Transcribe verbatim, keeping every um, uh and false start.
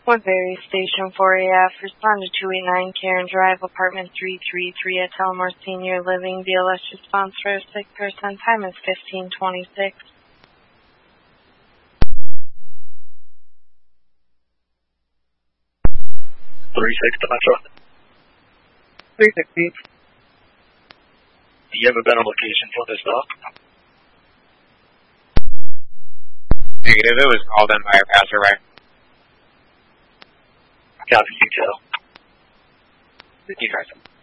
Woodbury Station four A F, respond to two eight nine Karen Drive, apartment three three three at Tullamore Senior Living. B L S response for a sick person. Time is fifteen twenty-six. three six to Metro. three sixty. Do you have a better location for this dog? Negative, it was called in by a passerby. Copy, detail. You try some.